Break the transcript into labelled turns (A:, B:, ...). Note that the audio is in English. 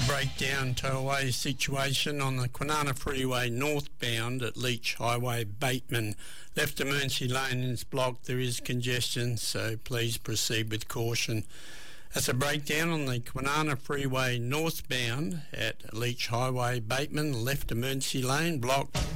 A: Breakdown tollway situation on the Kwinana Freeway northbound at Leach Highway, Bateman. Left emergency lane is blocked. There is congestion, so please proceed with caution. That's a breakdown on the Kwinana Freeway northbound at Leach Highway, Bateman. Left emergency lane blocked.